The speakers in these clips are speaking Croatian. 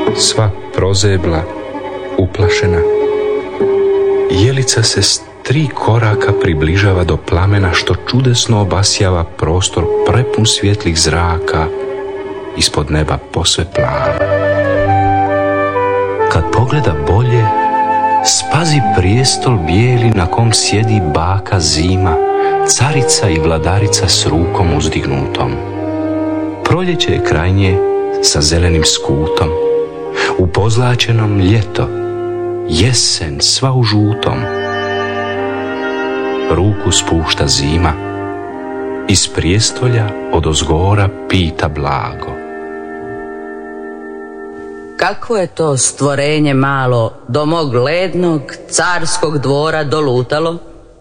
sva prozebla, uplašena. Jelica se s 3 koraka približava do plamena što čudesno obasjava prostor prepun svjetlih zraka, ispod neba posve plava. Kad pogleda bolje, spazi prijestol bijeli na kom sjedi baka Zima, carica i vladarica s rukom uzdignutom. Proljeće je kraj nje sa zelenim skutom, u pozlačenom ljeto, jesen sva u žutom. Ruku spušta Zima, iz prijestolja odozgora pita blago: Kako je to stvorenje malo do mog lednog carskog dvora dolutalo?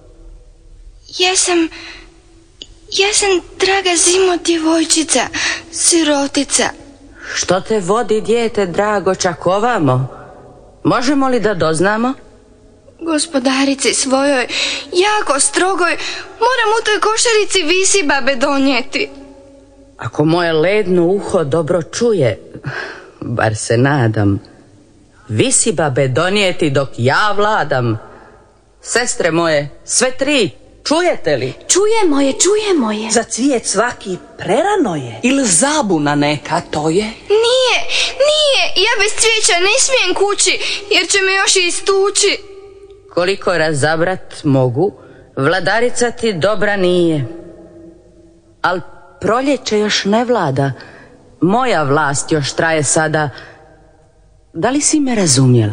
Ja sam, draga Zimo, djevojčica, sirotica. Što te vodi, dijete drago, čak ovamo? Možemo li da doznamo? Gospodarici svojoj, jako strogoj, moram u toj košarici visibabe donijeti. Ako moje ledno uho dobro čuje, bar se nadam, visibabe donijeti dok ja vladam. Sestre moje, sve 3, čujete li? Čujemo je. Za cvijet svaki prerano je. Ili zabuna neka to je? Nije, ja bez cvijeća ne smijem kući, jer će me još i istući. Koliko razabrat mogu, vladarica ti dobra nije. Al proljeće još ne vlada, moja vlast još traje sada. Da li si me razumjela?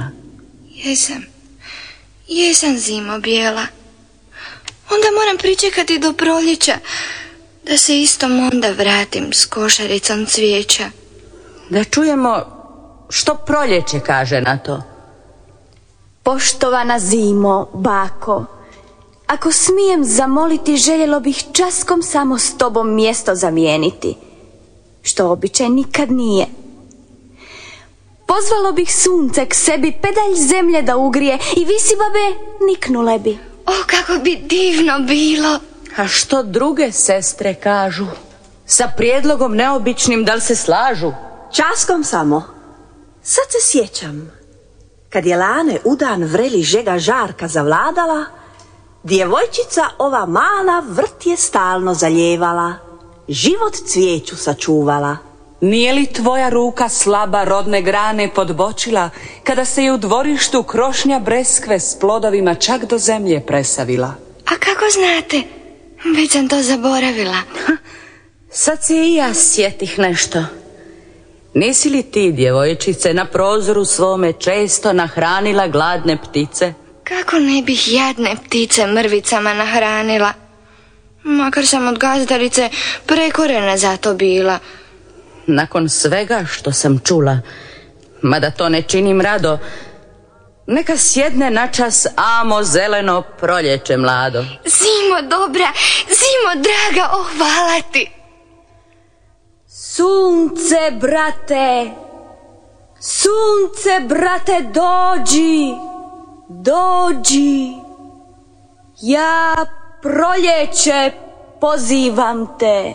Jesam, Zimo bijela. Onda moram pričekati do proljeća, da se istom onda vratim s košaricom cvijeća. Da čujemo što proljeće kaže na to. Poštovana Zimo, bako, ako smijem zamoliti, željelo bih časkom samo s tobom mjesto zamijeniti, što običaj nikad nije. Pozvalo bih sunce k sebi, pedalj zemlje da ugrije i visibabe niknule bi. O, kako bi divno bilo! A što druge sestre kažu? Sa prijedlogom neobičnim, da li se slažu? Časkom samo. Sad se sjećam, kad je lane u dan vreli žega žarka zavladala, djevojčica ova mala vrt je stalno zaljevala, život cvijeću sačuvala. Nije li tvoja ruka slaba rodne grane podbočila, kada se je u dvorištu krošnja breskve s plodovima čak do zemlje presavila? A kako znate? Već sam to zaboravila. Sad se i ja sjetih nešto. Nisi li ti, djevojčice, na prozoru svome često nahranila gladne ptice? Kako ne bih jadne ptice mrvicama nahranila? Makar sam od gazdarice prekorena za to bila. Nakon svega što sam čula, mada to ne činim rado, neka sjedne načas amo zeleno proljeće mlado. Zimo dobra, Zimo draga, oh hvala ti. Sunce, brate, dođi. Ja proljeće pozivam te.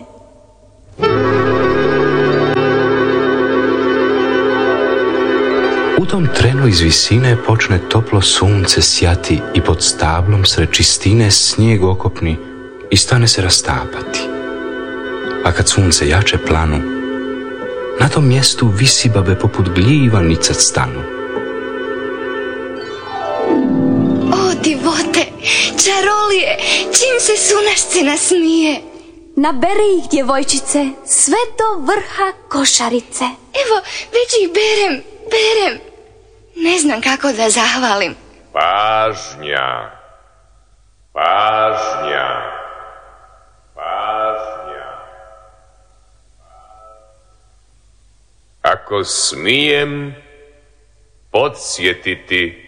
U tom trenu iz visine počne toplo sunce sjati i pod stablom sred čistine snijeg okopni i stane se rastapati. A kad sunce jače planu, na tom mjestu visibabe poput gljiva nicat stanu. O divote, čarolije, čim se sunašce nasmije. Naberi ih, djevojčice, sve do vrha košarice. Evo, već ih berem. Ne znam kako da zahvalim. Pažnja. Ako smijem podsjetiti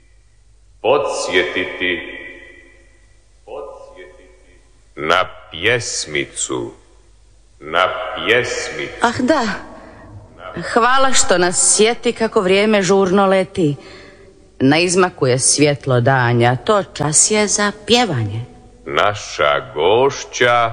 na pjesmicu. Ah da, hvala što nas sjeti kako vrijeme žurno leti. Na izmaku je svjetlo danja, to čas je za pjevanje. Naša gošća,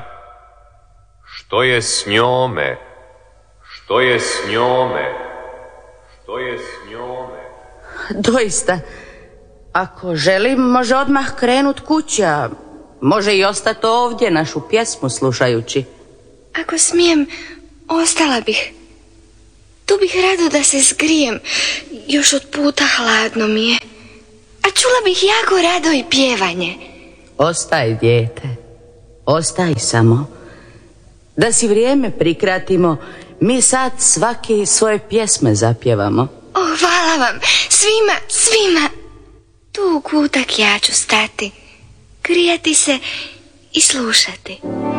što je s njome? Što je s njome? Doista, ako želim, može odmah krenut kući, a može i ostati ovdje našu pjesmu slušajući. Ako smijem, ostala bih. Tu bih rado da se zgrijem, još od puta hladno mi je. A čula bih jako rado i pjevanje. Ostaj, dijete, ostaj samo. Da si vrijeme prikratimo, mi sad svaki svoje pjesme zapjevamo. Oh, hvala vam, svima. Tu u kutak ja ću stati, grijati se i slušati.